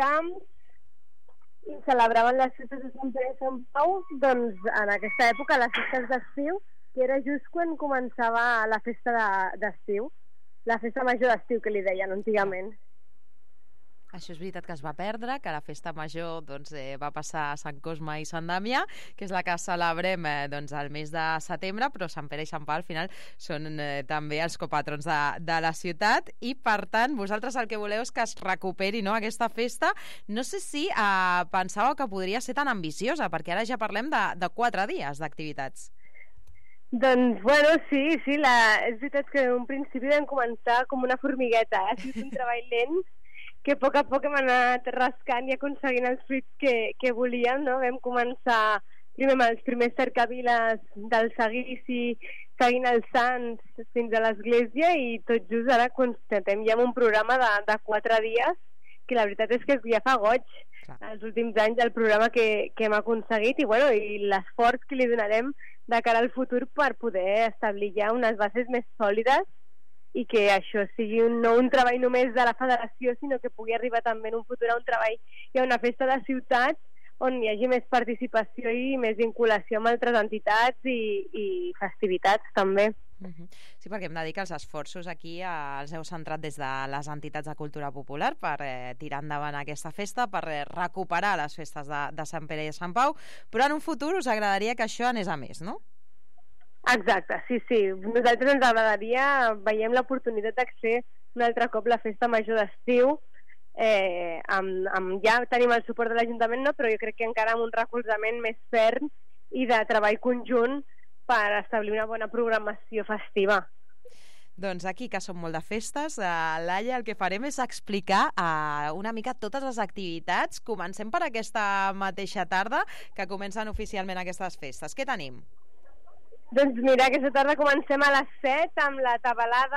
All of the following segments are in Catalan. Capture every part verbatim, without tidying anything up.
camps i celebraven les festes de Sant Pere i Sant Pau, doncs en aquesta època, les festes d'estiu, que era just quan començava la festa d'estiu, la festa major d'estiu, que li deien antigament. Això és veritat que es va perdre, que la festa major doncs, eh, va passar a Sant Cosme i Sant Damià, que és la que celebrem eh, doncs, al mes de setembre, però Sant Pere i Sant Pau al final són eh, també els copatrons de, de la ciutat, i per tant vosaltres el que voleu és que es recuperi, no, aquesta festa. No sé si eh, pensàveu que podria ser tan ambiciosa, perquè ara ja parlem de, de quatre dies d'activitats. Doncs, bueno, sí, sí, la... és veritat que en un principi vam començar com una formigueta, eh? Ha sigut un treball lent, que a poc a poc hem anat rascant i aconseguint els fruits que, que volíem, no? Vam començar primer amb els primers cercaviles del seguici, seguint els sants fins a l'església, i tot just ara constatem ja un programa de, de quatre dies, que la veritat és que ja fa goig. Clar. Els últims anys el programa que, que hem aconseguit, i, bueno, i l'esforç que li donarem de cara al futur per poder establir ja unes bases més sòlides, i que això sigui un, no un treball només de la federació, sinó que pugui arribar també en un futur a un treball i a una festa de ciutat on hi hagi més participació i més vinculació amb altres entitats i, i festivitats també. Uh-huh. Sí, perquè hem de dir que els esforços aquí eh, els heu centrat des de les entitats de cultura popular per eh, tirar endavant aquesta festa, per eh, recuperar les festes de, de Sant Pere i Sant Pau, però en un futur us agradaria que això anés a més, no? Exacte, sí, sí. Nosaltres ens agradaria, veiem l'oportunitat de fer un altre cop la festa major d'estiu, eh, amb, amb, ja tenim el suport de l'Ajuntament, no? Però jo crec que encara amb un recolzament més ferm i de treball conjunt per establir una bona programació festiva. Doncs aquí, que som molt de festes, eh, Laia, el que farem és explicar eh, una mica totes les activitats. Comencem per aquesta mateixa tarda, que comencen oficialment aquestes festes. Què tenim? Doncs mira, aquesta tarda comencem a les set amb la tabalada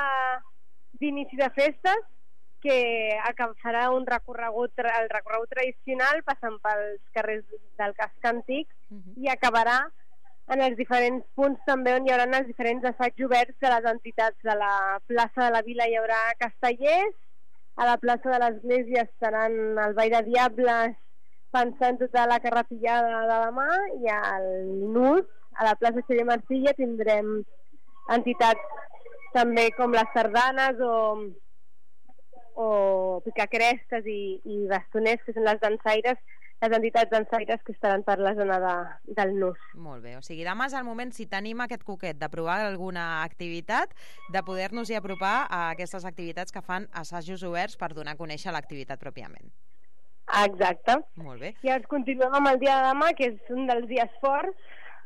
d'inici de festes, que farà un recorregut, el recorregut tradicional passant pels carrers del casc antic, uh-huh. i acabarà en els diferents punts també on hi haurà els diferents assaigs oberts de les entitats. De la plaça de la Vila hi haurà castellers, a la plaça de l'Església estaran el Ball de Diables pensant tota la carrapillada de demà, i al Nus, a la plaça Xavier Marcilla, tindrem entitats també com les sardanes o, o picacrestes i, i bastoners, que són les dansaires, les entitats dansaires que estaran per la zona de, del Nus. Molt bé, o sigui, demà és el moment, si tenim aquest coquet de provar alguna activitat, de poder-nos-hi apropar a aquestes activitats que fan assajos oberts per donar a conèixer l'activitat pròpiament. Exacte. Molt bé. I ara continuem amb el dia de demà, que és un dels dies forts,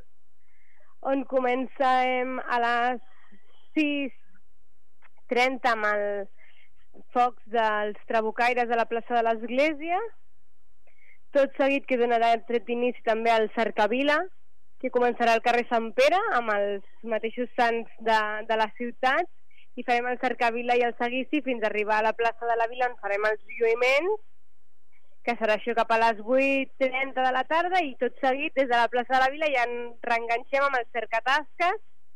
on comencem a les sis trenta amb els focs dels trabucaires a la plaça de l'Església, tot seguit que donarà tret d'inici també al Cercavila, que començarà al carrer Sant Pere amb els mateixos sants de, de la ciutat, i farem el Cercavila i el seguici fins a arribar a la plaça de la Vila, on farem els lluïments, que serà això cap a les vuit trenta de la tarda, i tot seguit des de la plaça de la Vila ja en reenganxem amb el cercatasques,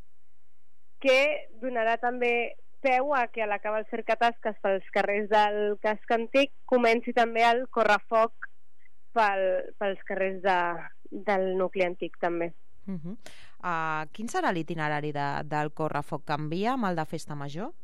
que donarà també peu a que a l'acabar el cercatasques pels carrers del casc antic comenci també el correfoc pel, pels carrers de, del nucli antic també. Uh-huh. Uh, quin serà l'itinerari de, del correfoc? Canvia amb el de Festa Major?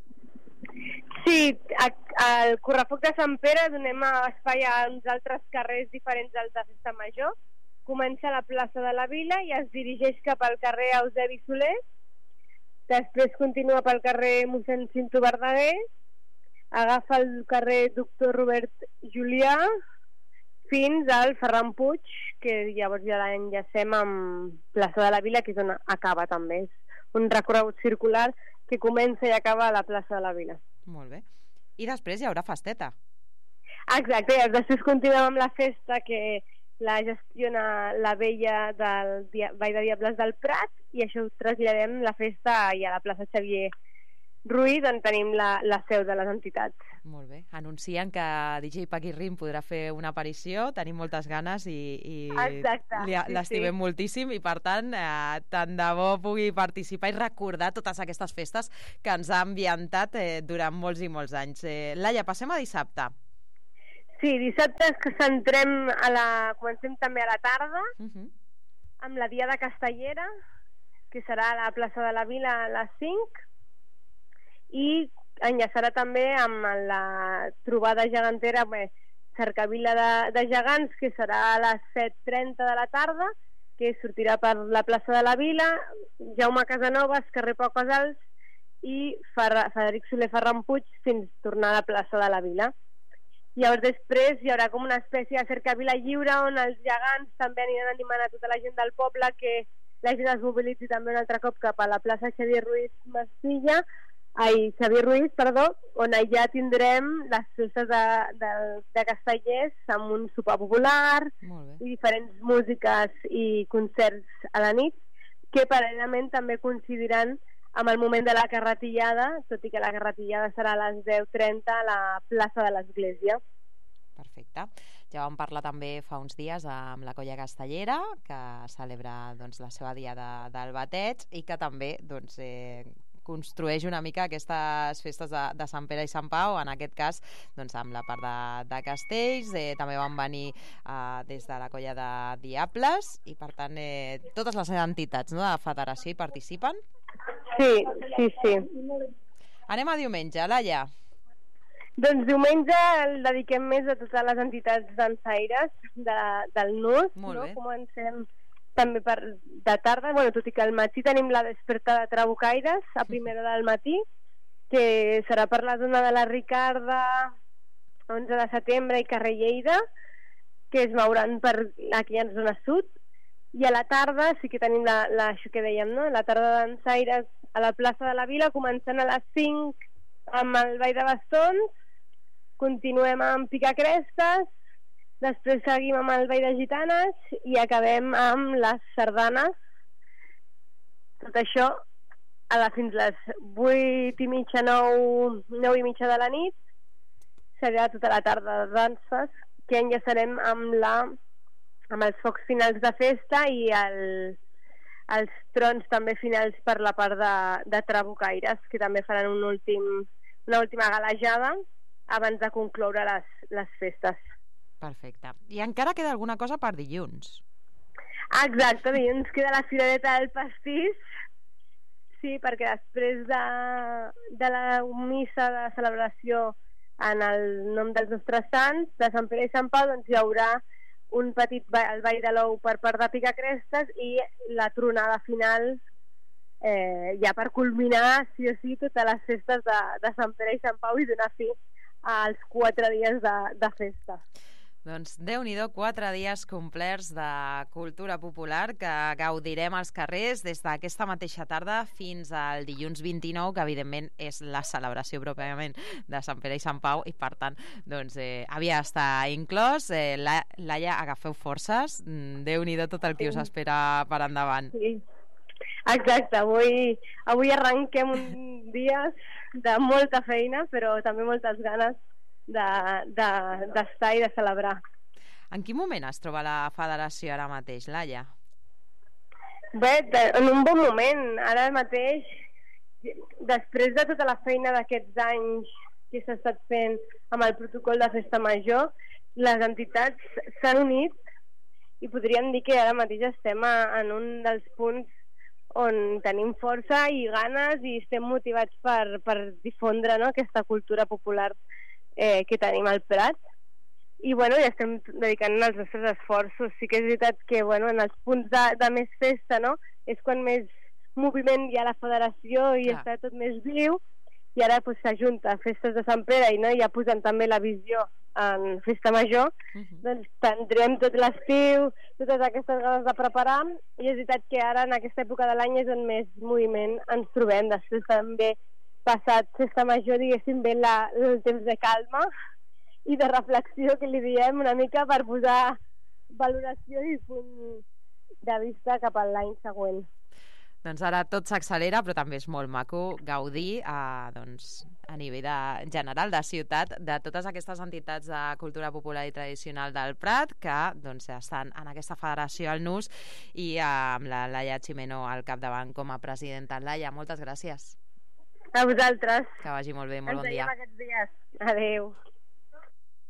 Sí, al correfoc de Sant Pere donem espai a uns altres carrers diferents dels de Festa Major. Comença a la plaça de la Vila i es dirigeix cap al carrer Eusebi Soler, després continua pel carrer mossèn Cinto Verdaguer, agafa el carrer Doctor Robert Julià fins al Ferran Puig, que llavors ja l'enllacem amb plaça de la Vila, que és on acaba també. És un recorregut circular que comença i acaba a la plaça de la Vila. Molt bé. I després hi haurà festeta. Exacte, i després continuem amb la festa que la gestiona la vella del Ball de Diables del Prat, i això ho traslladem la festa i a la plaça Xavier Ruiz, on tenim la, la seu de les entitats. Molt bé. Anuncien que D J Paquirrin podrà fer una aparició, tenim moltes ganes i, i Exacte, li, sí, l'estimem sí. moltíssim, i per tant eh, tant de bo pugui participar i recordar totes aquestes festes que ens ha ambientat eh, durant molts i molts anys. Eh, Laia, passem a dissabte. Sí, dissabte que centrem a la... comencem també a la tarda, uh-huh. amb la Diada Castellera, que serà a la plaça de la Vila a les cinc, i enllaçarà també amb la trobada gegantera, bé, cercavila de, de gegants, que serà a les set trenta de la tarda, que sortirà per la plaça de la Vila, Jaume Casanovas, carrer Pau Casals, i Frederic Soler Ferran Puig fins a tornar a la plaça de la Vila. Llavors després hi haurà com una espècie de cercavila lliure on els gegants també aniran animant a tota la gent del poble que la gent es mobilitzi també un altre cop cap a la plaça Xavier Ruiz Mastilla, ai, Xavier Ruiz, perdó, on allà tindrem les festes de, de, de Castellers amb un sopar popular i diferents músiques i concerts a la nit que paral·lelament també coincidiran amb el moment de la carretillada, tot i que la carretillada serà a les deu trenta a la plaça de l'Església. Perfecte. Ja vam parlar també fa uns dies amb la Colla Castellera, que celebra doncs, la seva dia de, del bateig i que també doncs, eh, construeix una mica aquestes festes de, de Sant Pere i Sant Pau, en aquest cas doncs, amb la part de, de castells, eh, també van venir eh, des de la Colla de Diables i per tant eh, totes les entitats, no, de la federació hi participen? Sí, sí, sí. Anem a diumenge, Laia. Doncs diumenge el dediquem més a totes les entitats dansaires de, del N U S. Molt no? bé. Comencem també per, de tarda, bueno, tot i que al matí tenim la desperta de Trabucaires a primera del matí, que serà per la zona de la Ricarda, onze de setembre i carrer Lleida, que es mouran per aquella zona sud. I a la tarda sí que tenim la, la, això que dèiem, no? La tarda de dansaires a la plaça de la Vila, començant a les cinc amb el ball de bastons, continuem amb picacrestes, després seguim amb el ball de gitanes i acabem amb les sardanes. Tot això a la, fins les vuit i mitja, nou, nou i mitja de la nit. Serà tota la tarda de danses, que enllaçarem amb la amb els focs finals de festa i el, els trons també finals per la part de, de Trabucaires, que també faran un últim, una última galejada abans de concloure les, les festes. Perfecte. I encara queda alguna cosa per dilluns? Ah, exacte, dilluns queda la cirereta del pastís, sí, perquè després de, de la missa de celebració en el nom dels nostres sants, de Sant Pere i Sant Pau, doncs hi haurà un petit ball, el ball de l'ou per part de Picacrestes i la tronada final eh, ja per culminar sí o sí totes les festes de, de Sant Pere i Sant Pau i donar fi als quatre dies de, de festa. Doncs Déu-n'hi-do, quatre dies complerts de cultura popular que gaudirem als carrers des d'aquesta mateixa tarda fins al dilluns vint-i-nou, que evidentment és la celebració pròpiament de Sant Pere i Sant Pau i per tant doncs, eh, havia d'estar inclòs. Eh, la, Laia, agafeu forces, Déu-n'hi-do tot el que us espera per endavant. Sí. Exacte, avui, avui arrenquem un dia de molta feina però també moltes ganes d'estar de, de, i de celebrar. En quin moment es troba la federació ara mateix, Laia? Bé, de, en un bon moment. Ara mateix, després de tota la feina d'aquests anys que s'ha estat fent amb el protocol de festa major, les entitats s'han unit i podríem dir que ara mateix estem a, en un dels punts on tenim força i ganes i estem motivats per, per difondre, no?, aquesta cultura popular Eh, que tenim al Prat i bueno, ja estem dedicant els nostres esforços. Sí que és veritat que bueno, en els punts de, de més festa, no?, és quan més moviment hi ha a la federació i ah. està tot més viu i ara pues, s'ajunta festes de Sant Pere i no, ja posant també la visió en festa major, uh -huh. doncs tindrem tot l'estiu, totes aquestes ganes de preparar i és veritat que ara en aquesta època de l'any és on més moviment ens trobem. Després també passat festa major, diguéssim, ve la, el temps de calma i de reflexió que li diem una mica per posar valoració i punt de vista cap a l'any següent. Doncs ara tot s'accelera, però també és molt maco gaudir a, doncs, a nivell de, general de ciutat de totes aquestes entitats de cultura popular i tradicional del Prat que doncs, estan en aquesta federació al N U S i amb la Laia Ximeno al capdavant com a presidenta. Laia, moltes gràcies. A vosaltres. Que vagi molt bé, molt Ens bon dia. Ens veiem aquests dies. Adéu.